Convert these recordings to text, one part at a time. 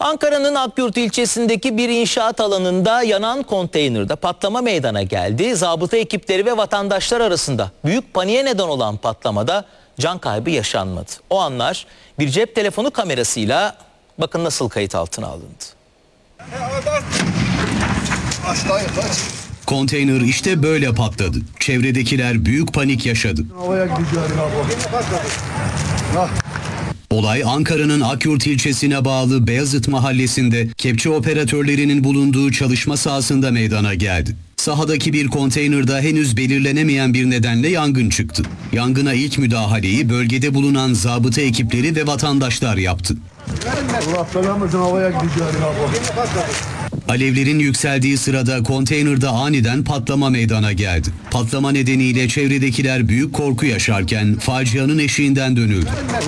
Ankara'nın Akyurt ilçesindeki bir inşaat alanında yanan konteynerde patlama meydana geldi. Zabıta ekipleri ve vatandaşlar arasında büyük paniğe neden olan patlamada can kaybı yaşanmadı. O anlar bir cep telefonu kamerasıyla bakın nasıl kayıt altına alındı. Konteyner işte böyle patladı. Çevredekiler büyük panik yaşadı. Olay Ankara'nın Akyurt ilçesine bağlı Beyazıt mahallesinde kepçe operatörlerinin bulunduğu çalışma sahasında meydana geldi. Sahadaki bir konteynerde henüz belirlenemeyen bir nedenle yangın çıktı. Yangına ilk müdahaleyi bölgede bulunan zabıta ekipleri ve vatandaşlar yaptı. Alevlerin yükseldiği sırada konteynerde aniden patlama meydana geldi. Patlama nedeniyle çevredekiler büyük korku yaşarken facianın eşiğinden dönüldü.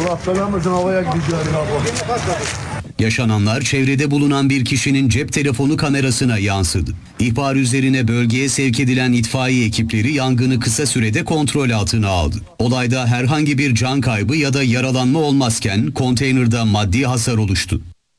Yaşananlar çevrede bulunan bir kişinin cep telefonu kamerasına yansıdı. İhbar üzerine bölgeye sevk edilen itfaiye ekipleri yangını kısa sürede kontrol altına aldı. Olayda herhangi bir can kaybı ya da yaralanma olmazken konteynerde maddi hasar oluştu.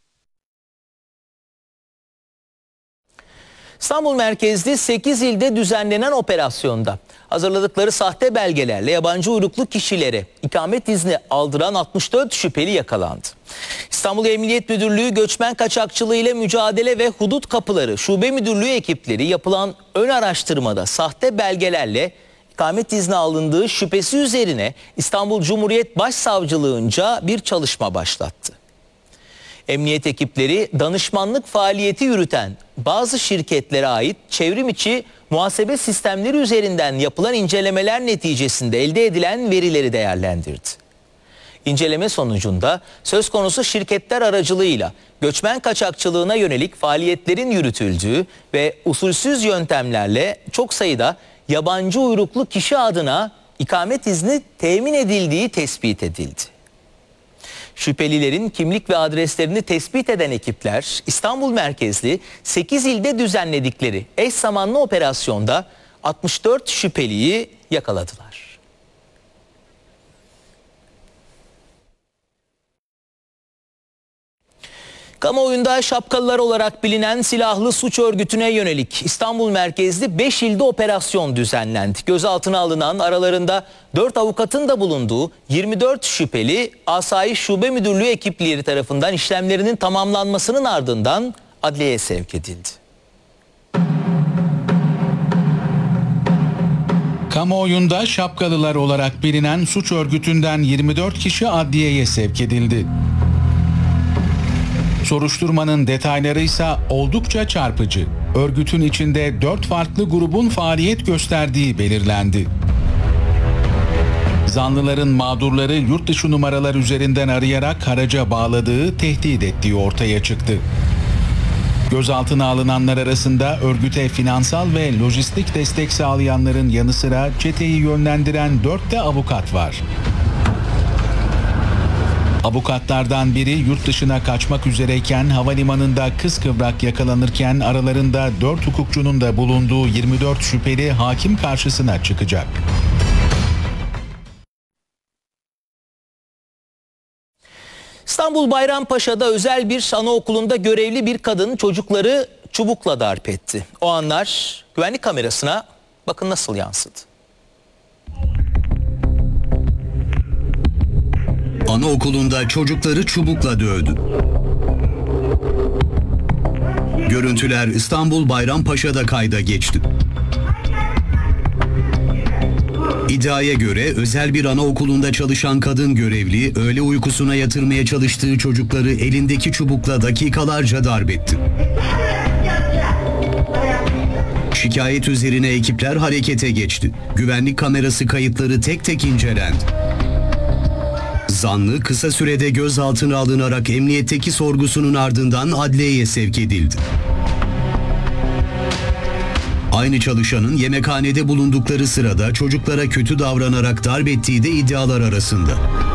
İstanbul merkezli 8 ilde düzenlenen operasyonda hazırladıkları sahte belgelerle yabancı uyruklu kişilere ikamet izni aldıran 64 şüpheli yakalandı. İstanbul Emniyet Müdürlüğü Göçmen Kaçakçılığı ile Mücadele ve Hudut Kapıları Şube Müdürlüğü ekipleri yapılan ön araştırmada sahte belgelerle ikamet izni alındığı şüphesi üzerine İstanbul Cumhuriyet Başsavcılığınca bir çalışma başlattı. Emniyet ekipleri danışmanlık faaliyeti yürüten bazı şirketlere ait çevrim içi muhasebe sistemleri üzerinden yapılan incelemeler neticesinde elde edilen verileri değerlendirdi. İnceleme sonucunda söz konusu şirketler aracılığıyla göçmen kaçakçılığına yönelik faaliyetlerin yürütüldüğü ve usulsüz yöntemlerle çok sayıda yabancı uyruklu kişi adına ikamet izni temin edildiği tespit edildi. Şüphelilerin kimlik ve adreslerini tespit eden ekipler İstanbul merkezli 8 ilde düzenledikleri eş zamanlı operasyonda 64 şüpheliyi yakaladılar. Kamuoyunda şapkalılar olarak bilinen silahlı suç örgütüne yönelik İstanbul merkezli 5 ilde operasyon düzenlendi. Gözaltına alınan aralarında 4 avukatın da bulunduğu 24 şüpheli Asayiş Şube Müdürlüğü ekipleri tarafından işlemlerinin tamamlanmasının ardından adliyeye sevk edildi. Kamuoyunda şapkalılar olarak bilinen suç örgütünden 24 kişi adliyeye sevk edildi. Soruşturmanın detayları ise oldukça çarpıcı. Örgütün içinde 4 farklı grubun faaliyet gösterdiği belirlendi. Zanlıların mağdurları yurt dışı numaralar üzerinden arayarak haraca bağladığı, tehdit ettiği ortaya çıktı. Gözaltına alınanlar arasında örgüte finansal ve lojistik destek sağlayanların yanı sıra çeteyi yönlendiren 4 de avukat var. Avukatlardan biri yurt dışına kaçmak üzereyken havalimanında kıskıvrak yakalanırken aralarında 4 hukukçunun da bulunduğu 24 şüpheli hakim karşısına çıkacak. İstanbul Bayrampaşa'da özel bir anaokulunda görevli bir kadın çocukları çubukla darp etti. O anlar güvenlik kamerasına bakın nasıl yansıdı. Anaokulunda çocukları çubukla dövdü. Görüntüler İstanbul Bayrampaşa'da kayda geçti. İddiaya göre özel bir anaokulunda çalışan kadın görevli öğle uykusuna yatırmaya çalıştığı çocukları elindeki çubukla dakikalarca darp etti. Şikayet üzerine ekipler harekete geçti. Güvenlik kamerası kayıtları tek tek incelendi. Zanlı kısa sürede gözaltına alınarak emniyetteki sorgusunun ardından adliyeye sevk edildi. Aynı çalışanın yemekhanede bulundukları sırada çocuklara kötü davranarak darp ettiği de iddialar arasında.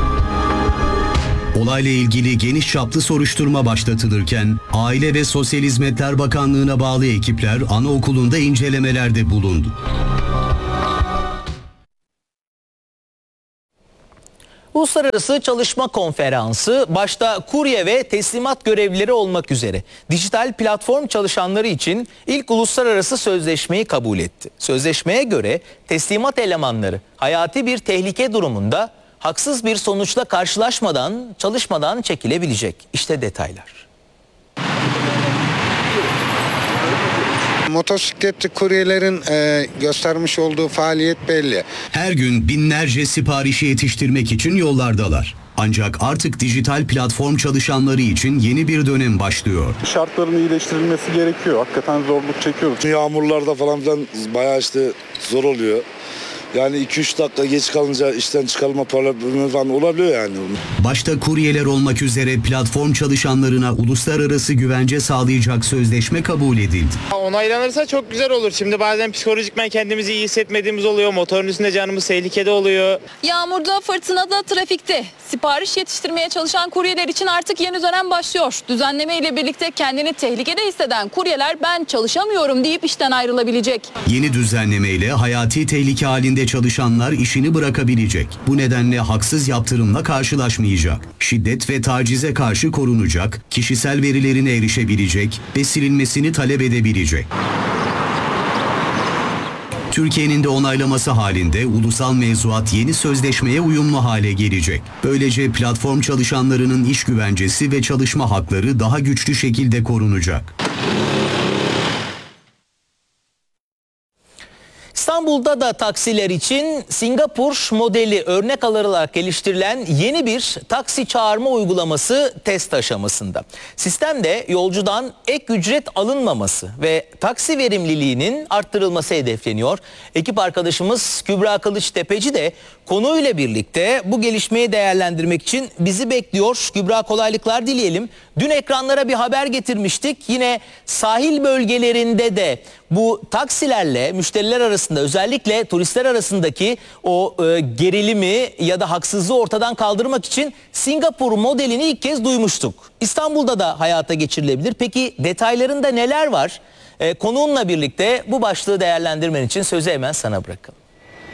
Olayla ilgili geniş çaplı soruşturma başlatılırken Aile ve Sosyal Hizmetler Bakanlığı'na bağlı ekipler anaokulunda incelemelerde bulundu. Uluslararası Çalışma Konferansı başta kurye ve teslimat görevlileri olmak üzere dijital platform çalışanları için ilk uluslararası sözleşmeyi kabul etti. Sözleşmeye göre teslimat elemanları hayati bir tehlike durumunda haksız bir sonuçla karşılaşmadan çalışmadan çekilebilecek. İşte detaylar. Motosikletli kuryelerin göstermiş olduğu faaliyet belli. Her gün binlerce siparişi yetiştirmek için yollardalar. Ancak artık dijital platform çalışanları için yeni bir dönem başlıyor. Şartların iyileştirilmesi gerekiyor. Hakikaten zorluk çekiyoruz. Yağmurlarda falan bayağı zor oluyor. Yani 2-3 dakika geç kalınca işten çıkarılma problemi falan olabiliyor yani. Başta kuryeler olmak üzere platform çalışanlarına uluslararası güvence sağlayacak sözleşme kabul edildi. Onaylanırsa çok güzel olur. Şimdi bazen psikolojikmen kendimizi iyi hissetmediğimiz oluyor. Motorun üstünde canımız tehlikede oluyor. Yağmurda, fırtınada, trafikte sipariş yetiştirmeye çalışan kuryeler için artık yeni dönem başlıyor. Düzenleme ile birlikte kendini tehlikede hisseden kuryeler ben çalışamıyorum deyip işten ayrılabilecek. Yeni düzenlemeyle hayati tehlike halinde çalışanlar işini bırakabilecek. Bu nedenle haksız yaptırımla karşılaşmayacak. Şiddet ve tacize karşı korunacak, kişisel verilerine erişebilecek ve silinmesini talep edebilecek. Türkiye'nin de onaylaması halinde ulusal mevzuat yeni sözleşmeye uyumlu hale gelecek. Böylece platform çalışanlarının iş güvencesi ve çalışma hakları daha güçlü şekilde korunacak. İstanbul'da da taksiler için Singapur modeli örnek alınarak geliştirilen yeni bir taksi çağırma uygulaması test aşamasında. Sistemde yolcudan ek ücret alınmaması ve taksi verimliliğinin arttırılması hedefleniyor. Ekip arkadaşımız Kübra Kılıçtepeci de konuyla birlikte bu gelişmeyi değerlendirmek için bizi bekliyor. Kübra, kolaylıklar dileyelim. Dün ekranlara bir haber getirmiştik. Yine sahil bölgelerinde de bu taksilerle müşteriler arasında, özellikle turistler arasındaki o gerilimi ya da haksızlığı ortadan kaldırmak için Singapur modelini ilk kez duymuştuk. İstanbul'da da hayata geçirilebilir. Peki detaylarında neler var? Konuğunla birlikte bu başlığı değerlendirmen için sözü hemen sana bırakalım.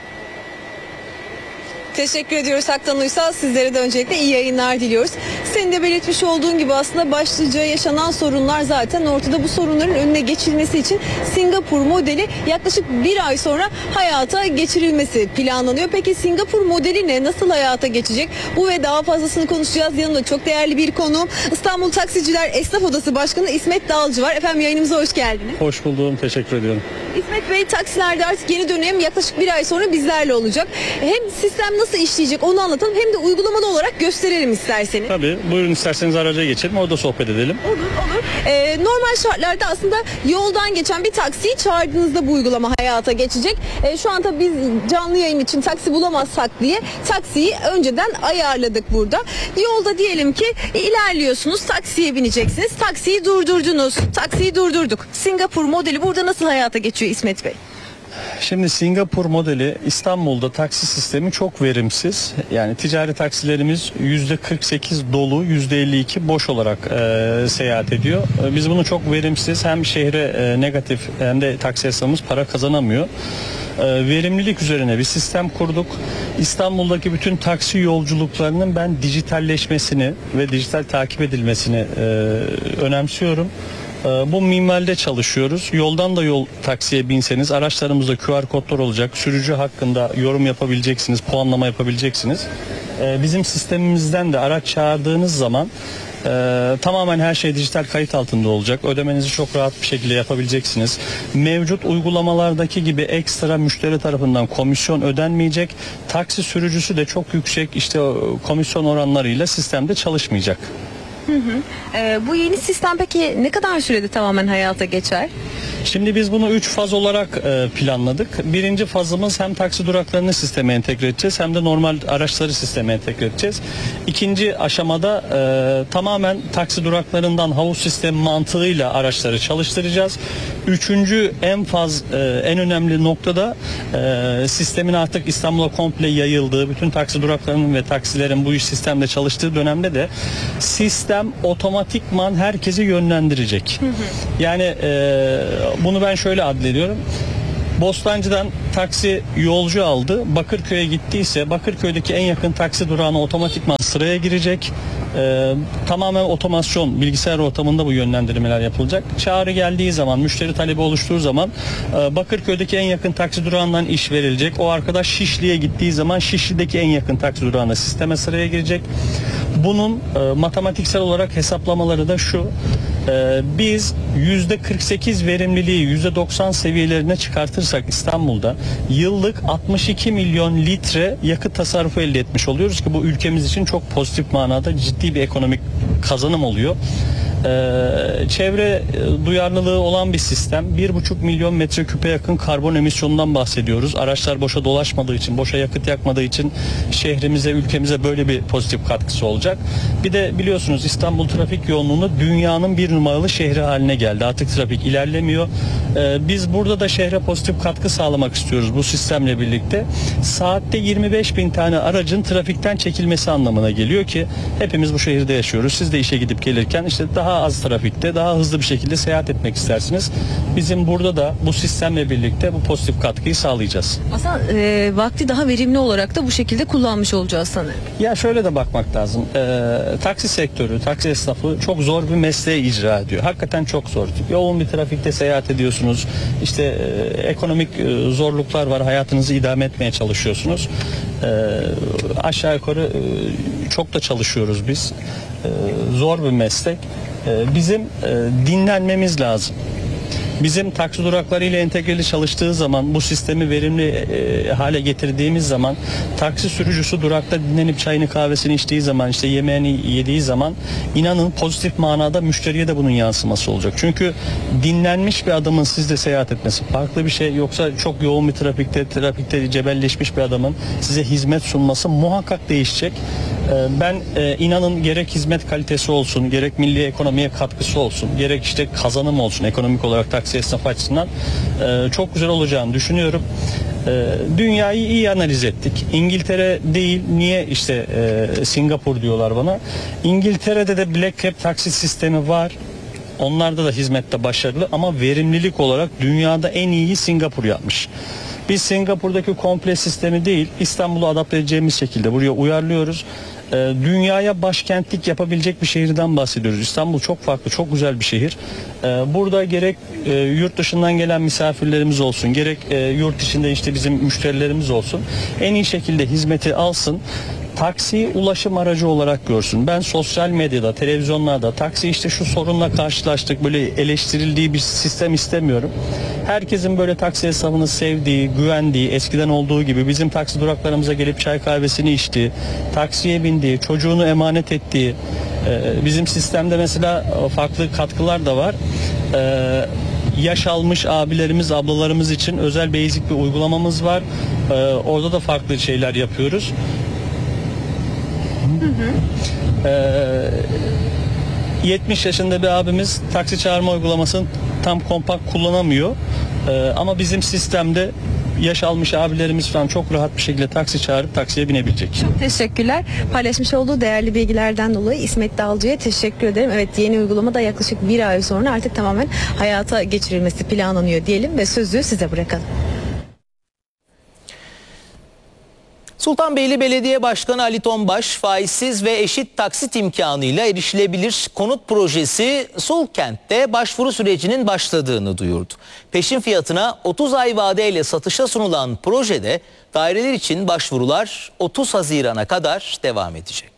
Teşekkür ediyoruz Haktan Uysal. Sizlere de öncelikle iyi yayınlar diliyoruz. Senin de belirtmiş olduğun gibi aslında başlıca yaşanan sorunlar zaten ortada. Bu sorunların önüne geçilmesi için Singapur modeli yaklaşık bir ay sonra hayata geçirilmesi planlanıyor. Peki Singapur modeli ne? Nasıl hayata geçecek? Bu ve daha fazlasını konuşacağız. Yanımda çok değerli bir konuğum, İstanbul Taksiciler Esnaf Odası Başkanı İsmet Dalcı var. Efendim, yayınımıza hoş geldiniz. Hoş buldum. Teşekkür ediyorum. İsmet Bey, taksilerde artık yeni dönem yaklaşık bir ay sonra bizlerle olacak. Hem sistem nasıl işleyecek onu anlatalım, hem de uygulamalı olarak gösterelim isterseniz. Tabii. Buyurun, isterseniz araca geçelim. Orada sohbet edelim. Olur. Normal şartlarda aslında yoldan geçen bir taksiyi çağırdığınızda bu uygulama hayata geçecek. Şu an tabii biz canlı yayın için taksi bulamazsak diye taksiyi önceden ayarladık burada. Yolda diyelim ki ilerliyorsunuz, taksiye bineceksiniz. Taksiyi durdurdunuz. Taksiyi durdurduk. Singapur modeli burada nasıl hayata geçiyor İsmet Bey? Şimdi Singapur modeli, İstanbul'da taksi sistemi çok verimsiz. Yani ticari taksilerimiz %48 dolu, %52 boş olarak seyahat ediyor. Biz bunu çok verimsiz, hem şehre negatif hem de taksi esnafımız para kazanamıyor. Verimlilik üzerine bir sistem kurduk. İstanbul'daki bütün taksi yolculuklarının ben dijitalleşmesini ve dijital takip edilmesini önemsiyorum. Bu minvalde çalışıyoruz. Yoldan da taksiye binseniz araçlarımızda QR kodlar olacak. Sürücü hakkında yorum yapabileceksiniz, puanlama yapabileceksiniz. Bizim sistemimizden de araç çağırdığınız zaman tamamen her şey dijital kayıt altında olacak. Ödemenizi çok rahat bir şekilde yapabileceksiniz. Mevcut uygulamalardaki gibi ekstra müşteri tarafından komisyon ödenmeyecek. Taksi sürücüsü de çok yüksek komisyon oranlarıyla sistemde çalışmayacak. Bu yeni sistem peki ne kadar sürede tamamen hayata geçer? Şimdi biz bunu 3 faz olarak planladık. Birinci fazımız hem taksi duraklarını sisteme entegre edeceğiz hem de normal araçları sisteme entegre edeceğiz. İkinci aşamada tamamen taksi duraklarından havuz sistemi mantığıyla araçları çalıştıracağız. Üçüncü en önemli noktada sistemin artık İstanbul'a komple yayıldığı, bütün taksi duraklarının ve taksilerin bu iş sistemde çalıştığı dönemde de sistem otomatikman herkesi yönlendirecek. Yani bunu ben şöyle addediyorum. Bostancı'dan taksi yolcu aldı. Bakırköy'e gittiyse Bakırköy'deki en yakın taksi durağına otomatikman sıraya girecek. Tamamen otomasyon, bilgisayar ortamında bu yönlendirmeler yapılacak. Çağrı geldiği zaman, müşteri talebi oluştuğu zaman Bakırköy'deki en yakın taksi durağından iş verilecek. O arkadaş Şişli'ye gittiği zaman Şişli'deki en yakın taksi durağına sisteme sıraya girecek. Bunun matematiksel olarak hesaplamaları da şu: biz %48 verimliliği %90 seviyelerine çıkartırsak İstanbul'da yıllık 62 milyon litre yakıt tasarrufu elde etmiş oluyoruz ki bu ülkemiz için çok pozitif manada ciddi bir ekonomik kazanım oluyor. Çevre duyarlılığı olan bir sistem. 1,5 milyon metreküpe yakın karbon emisyonundan bahsediyoruz. Araçlar boşa dolaşmadığı için, boşa yakıt yakmadığı için şehrimize, ülkemize böyle bir pozitif katkısı olacak. Bir de biliyorsunuz İstanbul trafik yoğunluğunu dünyanın bir numaralı şehri haline geldi. Artık trafik ilerlemiyor. Biz burada da şehre pozitif katkı sağlamak istiyoruz bu sistemle birlikte. Saatte 25 bin tane aracın trafikten çekilmesi anlamına geliyor ki hepimiz bu şehirde yaşıyoruz. Siz de işe gidip gelirken işte daha az trafikte, daha hızlı bir şekilde seyahat etmek istersiniz. Bizim burada da bu sistemle birlikte bu pozitif katkıyı sağlayacağız. Aslında vakti daha verimli olarak da bu şekilde kullanmış olacağız sanırım. Ya şöyle de bakmak lazım. Taksi sektörü, taksi esnafı çok zor bir mesleği icra ediyor. Hakikaten çok zor. Yoğun bir trafikte seyahat ediyorsunuz. İşte ekonomik zorluklar var. Hayatınızı idame etmeye çalışıyorsunuz. Aşağı yukarı çok da çalışıyoruz biz. Zor bir meslek. Bizim dinlenmemiz lazım. Bizim taksi duraklarıyla entegreli çalıştığı zaman, bu sistemi verimli hale getirdiğimiz zaman, taksi sürücüsü durakta dinlenip çayını kahvesini içtiği zaman, işte yemeğini yediği zaman, inanın pozitif manada müşteriye de bunun yansıması olacak. Çünkü dinlenmiş bir adamın sizde seyahat etmesi farklı bir şey. Yoksa çok yoğun bir trafikte cebelleşmiş bir adamın size hizmet sunması muhakkak değişecek. Ben inanın gerek hizmet kalitesi olsun, gerek milli ekonomiye katkısı olsun, gerek işte kazanım olsun ekonomik olarak taksi esnafı açısından çok güzel olacağını düşünüyorum. Dünyayı iyi analiz ettik. İngiltere değil, niye işte Singapur diyorlar bana. İngiltere'de de Black Cab taksi sistemi var. Onlarda da hizmette başarılı ama verimlilik olarak dünyada en iyi Singapur yapmış. Biz Singapur'daki komple sistemi değil, İstanbul'u adapte edeceğimiz şekilde buraya uyarlıyoruz. Dünyaya başkentlik yapabilecek bir şehirden bahsediyoruz. İstanbul çok farklı, çok güzel bir şehir. Burada gerek yurt dışından gelen misafirlerimiz olsun, gerek yurt içinde işte bizim müşterilerimiz olsun, en iyi şekilde hizmeti alsın. Taksiyi ulaşım aracı olarak görsün. Ben sosyal medyada, televizyonlarda taksi işte şu sorunla karşılaştık, böyle eleştirildiği bir sistem istemiyorum. Herkesin böyle taksi hesabını sevdiği, güvendiği, eskiden olduğu gibi bizim taksi duraklarımıza gelip çay kahvesini içtiği, taksiye bindiği, çocuğunu emanet ettiği, bizim sistemde mesela farklı katkılar da var. Yaş almış abilerimiz, ablalarımız için özel basic bir uygulamamız var. Orada da farklı şeyler yapıyoruz. 70 yaşında bir abimiz taksi çağırma uygulamasını tam kompakt kullanamıyor. Ama bizim sistemde yaş almış abilerimiz falan çok rahat bir şekilde taksi çağırıp taksiye binebilecek. Çok teşekkürler. Paylaşmış olduğu değerli bilgilerden dolayı İsmet Dağlıcı'ya teşekkür ederim. Evet, yeni uygulama da yaklaşık bir ay sonra artık tamamen hayata geçirilmesi planlanıyor diyelim ve sözü size bırakalım. Sultanbeyli Belediye Başkanı Ali Tombaş, faizsiz ve eşit taksit imkanıyla erişilebilir konut projesi Sulkent'te başvuru sürecinin başladığını duyurdu. Peşin fiyatına 30 ay vadeyle satışa sunulan projede daireler için başvurular 30 Haziran'a kadar devam edecek.